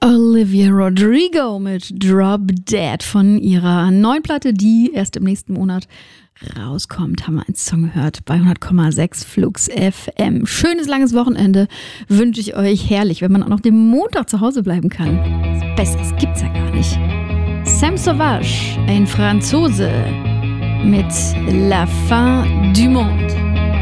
Olivia Rodrigo mit Drop Dead von ihrer neuen Platte, die erst im nächsten Monat rauskommt. Haben wir einen Song gehört bei 100,6 Flux FM. Schönes langes Wochenende wünsche ich euch. Herrlich, wenn man auch noch den Montag zu Hause bleiben kann. Was Besseres gibt's ja gar nicht. Sam Sauvage, ein Franzose mit La Fin du Monde.